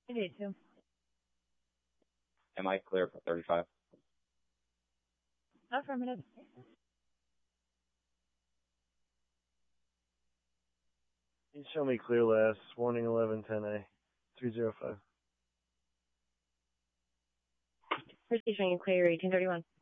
I need to. Am I clear for 35? Affirmative. You show me clear last. Warning 1110A. 305. First showing you clear 1831.